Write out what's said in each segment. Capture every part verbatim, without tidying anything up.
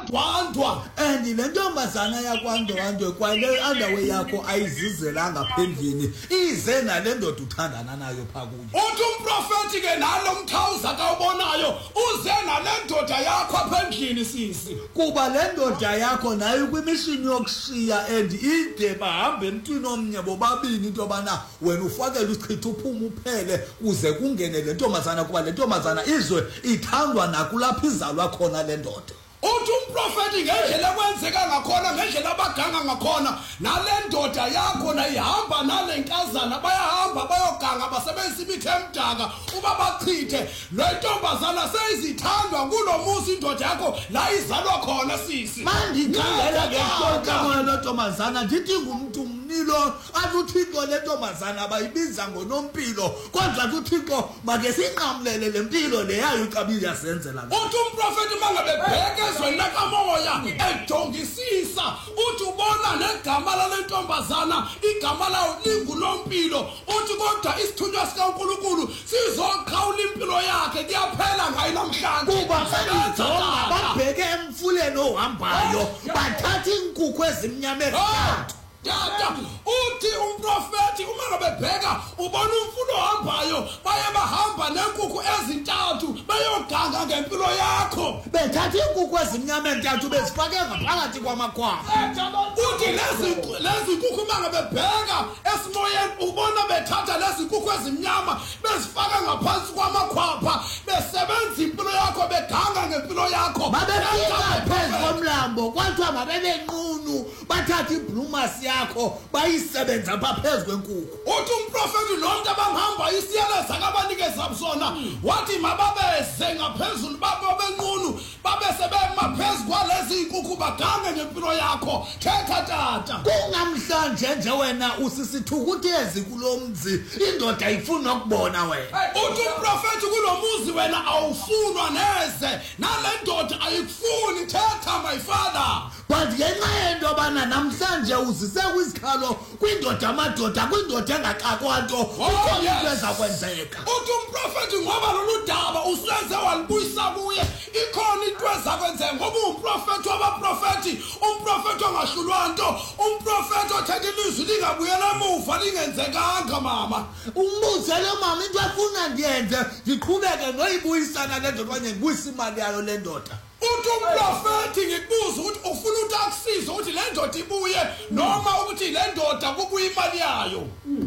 yadwandwa. And le ntombazana yakwandwandwe kwale underwear yakho ayizizelanga phendlini ize nale ndoda uthandana nayo phakuye. Uthi umprofeti ke nalo mthawuza kawubonayo uze nale ndoda yakho aphendlini sisi. Kuba le ndoda yakho nayo kwimishini yokushiya and ide bahambe emntwini omnye bobabini into bana wena ufakele uchitha uphuma uphele kuze kungene le ntombazana kuba le ntombazana izwe ithandwa nakulapha izalwa khona le ndoda. Uthi umprofeti ngendlela kwenzeka ngakhona ngendlela abaganga ngakhona nale ndoda yakho na ihamba nale nkazana bayahamba bayoganga basebenzisa imithe emdaka uba bachithe le ntombazana seyizithandwa kulo muzi indoda yakho la izalwa khona sisi. Mandicela ke konke lo ntombazana ndithi ngumuntu umnilo athi uThixo le ntombazana abayibiza ngonompilo kodwa uThixo make sinqamlele lempilo leyayo uCabile yasenzela. Uthi umprofeti mangabe bheke ezweni lakamoya ejongisisa uthi ubona negama lale ntombazana igama layo lingunompilo uthi kodwa isithunywa sikaNkulunkulu sizoqhawula impilo yakhe kuyaphela ngayo namhlanje. Kuba senjonga babheke emfuleni ohambayo bathatha inkukhu ezimnyama ezintathu. Tata uthi umprofeti uma ngabebheka ubona umfuno ohambayo baye bahamba nenkukhu ezintathu bayoganga ngempilo yakho. Bethatha inkukhu ezimnyama ezintathu bezifake ngaphakathi kwamakhwapha. Uthi lezi lezi nkukhu uma ngabebheka esimoyeni ubona bethatha lezi nkukhu ezimnyama bezifaka ngaphansi kwamakhwapha besebenza impilo yakho beganga ngempilo yakho. Babefika phezu komlambo kwathiwa mabebenqunu bathatha iblumas yakho bayisebenza pha phezu kwenkukhu. Uthi umprofeti lonke abahamba isiyeleza akabanikeza sona wathi mababeze ngaphezulu babenqunu babe sebema phezu kwalezi inkukhu bagange ngempilo yakho. Thetha tata kungamhlanje nje wena usisithukuthezi kulomzi indoda ifuna ukubona wena. Uthi umprofeti kulomuzi wena awufunwa neze nale ndoda ayikufuni. Thetha my father. But ngenxa yento bana namhlanje uzise kwisikhalo kwindoda amadoda kwindoda engaqakwa nto ikhona into ezakwenzeka. Uthi umprofeti ngoba lolu daba usenze walibuyisa kuye ikhona into ezakwenzeka ngoba umprofeti wabaprofeti umprofeti ongahlulwa nto umprofeti othetha ilizwi lingabuyela emuva lingenzekanga mama. Umbuzele mama into efuna ndiyenze ndiqhubeke noyibuyisana le ndoda kanye ngibuyisa imali yayo le ndoda. Uthi umprofeti ngikubuza ukuthi ufuna ukuthi akusize ukuthi le ndoda ibuye noma ukuthi le ndoda kubuye imali yayo.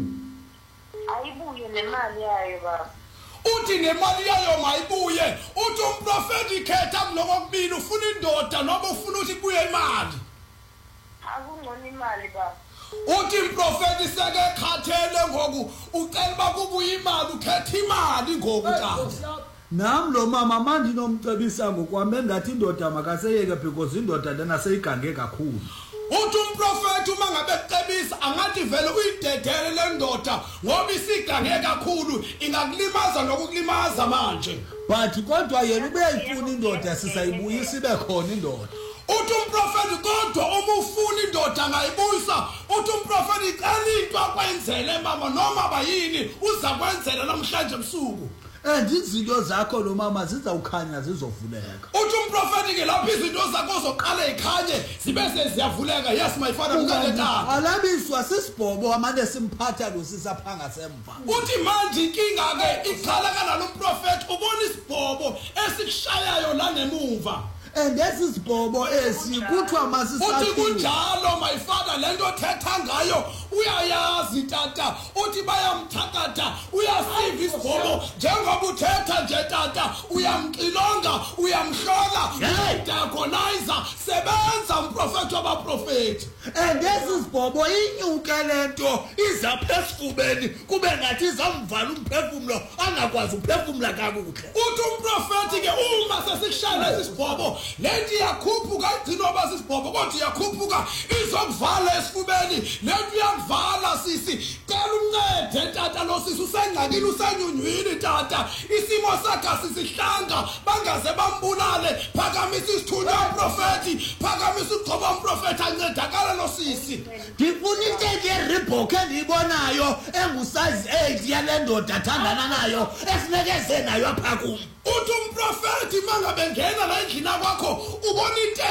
Ayibuye nemali yayo baba. Uthi nemali yayo mayibuye. Uthi umprofeti khetha lokubili ufuna indoda noma ufuna ukuthi kubuye imali. Akungcono imali baba. Uthi umprofeti seke khathele ngoku ucela bakubuye imali ukhetha imali ngoku tata. Nam lo mama manje nomcebisa ngokwami engathi indoda makaseyeke because indoda lena seyigange kakhulu. Uthi umprofeti uma ngabe ecebisa angathi vele uyidedele le ndoda ngoba isigange kakhulu ingakulimaza nokukulimaza manje. But kodwa yena ubeyifuna indoda sisayibuyisa ibe khona indoda. Uthi umprofeti kodwa uma ufuna indoda ngayibuyisa uthi umprofeti cela into akwenzele mama noma bayini uzakwenzela namhlanje ebusuku. And izinto zakho lo mama zizawukhanya zizovuleka. Uthi umprofeti ke lapho izinto zakho zoqala ikhanye zibe seziyavuleka. Yes my father ukanetha. Alabiswa sisibhobo amane simphatha lo sisaphanga semva. Uthi manje inkinga ke iqala kana lo mprofeti ubona isibhobo esikushayayo la ngemuva. And esi sibhobo esi kuthiwa masisathi. Uthi kunjalo my father lento othetha ngayo uyayazi tata uthi bayamthakatha uyasiva isibhobo njengoba uthetha nje tata uyamxilonga uyamhlola uyadiagonize sebenza umprofeti wabaprofeti. And esi sibhobo inyuke lento iza phesifubeni kube ngathi izamvala umphefumulo angakwazi ukuphefumula kakuhle. Uthi umprofeti ke uma sesikushaya isibhobo lento iyakhuphuka igcino basisibhobo kodwa iyakhuphuka izokuvala esifubeni lento iyakuvala sisi. Cela uncede tata lo sisi usengxakini usenyunywini tata isimo sakhe sisihlanga bangaze bambulale. Phakamisa isithunywa umprofeti phakamisa ugcoba umprofeti ancedakala lo sisi. Ndifuna inteke yeribhoke endiyibonayo engusize eight yale ndoda athandana nayo esinekeze nayo apha kum. Uthi umprofeti mangabe ngena la endlini kwakho ubona